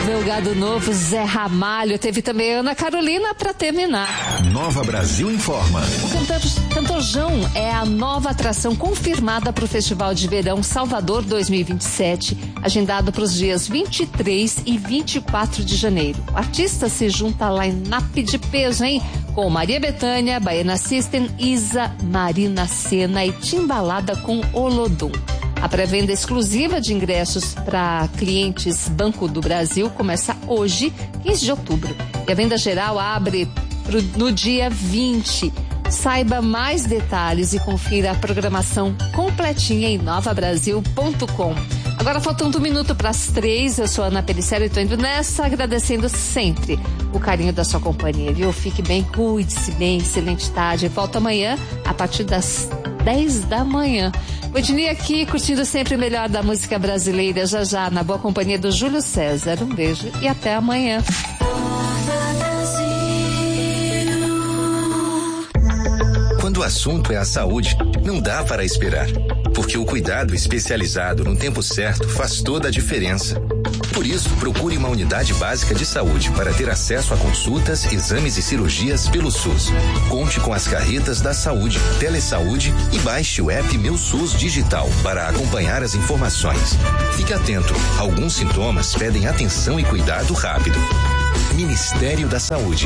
Meu gado novo, Zé Ramalho. Teve também Ana Carolina para terminar. Nova Brasil informa. O cantor João é a nova atração confirmada para o Festival de Verão Salvador 2027, agendado para os dias 23 e 24 de janeiro. O artista se junta à line-up de peso, hein? Com Maria Bethânia, Baiana System, Isa, Marina Sena e Timbalada com Olodum. A pré-venda exclusiva de ingressos para clientes Banco do Brasil começa hoje, 15 de outubro. E a venda geral abre no dia 20. Saiba mais detalhes e confira a programação completinha em novabrasil.com. Agora faltando 1 minuto para as 3, eu sou a Ana Pellicero e estou indo nessa, agradecendo sempre o carinho da sua companhia, viu? Fique bem, cuide-se bem, excelente tarde. Volto amanhã a partir das 10 da manhã. Continue aqui curtindo sempre o melhor da música brasileira, já na boa companhia do Júlio César. Um beijo e até amanhã. Quando o assunto é a saúde, não dá para esperar, porque o cuidado especializado no tempo certo faz toda a diferença. Por isso, procure uma unidade básica de saúde para ter acesso a consultas, exames e cirurgias pelo SUS. Conte com as carretas da saúde, Telesaúde e baixe o app Meu SUS Digital para acompanhar as informações. Fique atento, alguns sintomas pedem atenção e cuidado rápido. Ministério da Saúde.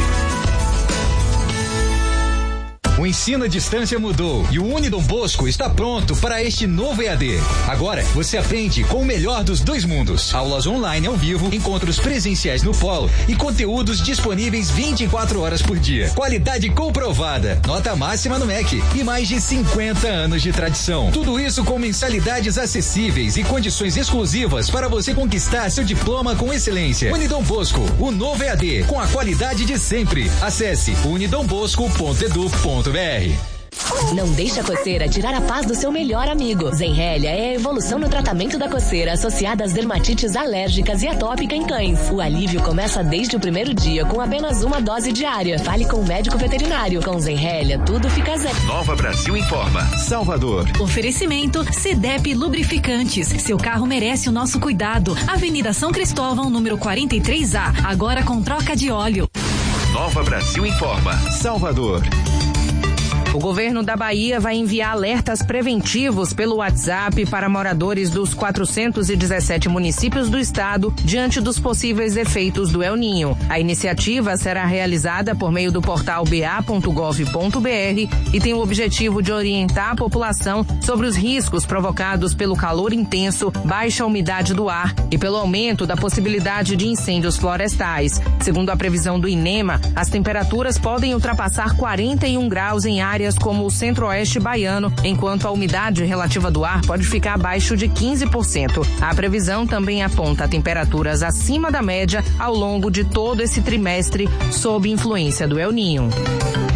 O ensino à distância mudou e o Unidom Bosco está pronto para este novo EAD. Agora, você aprende com o melhor dos dois mundos. Aulas online ao vivo, encontros presenciais no polo e conteúdos disponíveis 24 horas por dia. Qualidade comprovada, nota máxima no MEC e mais de 50 anos de tradição. Tudo isso com mensalidades acessíveis e condições exclusivas para você conquistar seu diploma com excelência. Unidom Bosco, o novo EAD, com a qualidade de sempre. Acesse unidombosco.edu.br. Não deixe a coceira tirar a paz do seu melhor amigo. Zenrelia é a evolução no tratamento da coceira associada às dermatites alérgicas e atópica em cães. O alívio começa desde o primeiro dia com apenas uma dose diária. Fale com o médico veterinário. Com Zenrelia, tudo fica zen. Nova Brasil informa. Salvador. Oferecimento CEDEP Lubrificantes. Seu carro merece o nosso cuidado. Avenida São Cristóvão, número 43A. Agora com troca de óleo. Nova Brasil informa. Salvador. O governo da Bahia vai enviar alertas preventivos pelo WhatsApp para moradores dos 417 municípios do estado diante dos possíveis efeitos do El Ninho. A iniciativa será realizada por meio do portal ba.gov.br e tem o objetivo de orientar a população sobre os riscos provocados pelo calor intenso, baixa umidade do ar e pelo aumento da possibilidade de incêndios florestais. Segundo a previsão do INEMA, as temperaturas podem ultrapassar 41 graus em áreas como o centro-oeste baiano, enquanto a umidade relativa do ar pode ficar abaixo de 15%. A previsão também aponta temperaturas acima da média ao longo de todo esse trimestre, sob influência do El Ninho.